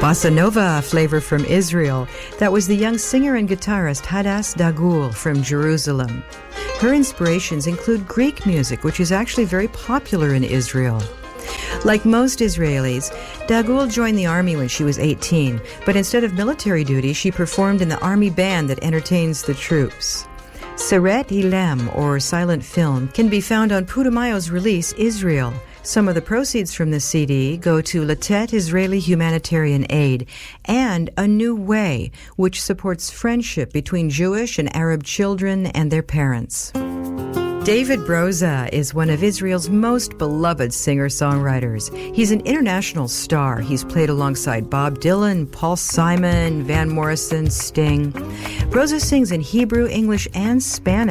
Bossa Nova flavor from Israel. That was the young singer and guitarist Hadass Dagul from Jerusalem. Her inspirations include Greek music, which is actually very popular in Israel. Like most Israelis, Dagul joined the army when she was 18, but instead of military duty, she performed in the army band that entertains the troops. Seret Ilem, or Silent Film, can be found on Putumayo's release, Israel. Some of the proceeds from the CD go to Latet Israeli Humanitarian Aid and A New Way, which supports friendship between Jewish and Arab children and their parents. David Broza is one of Israel's most beloved singer-songwriters. He's an international star. He's played alongside Bob Dylan, Paul Simon, Van Morrison, Sting. Broza sings in Hebrew, English, and Spanish.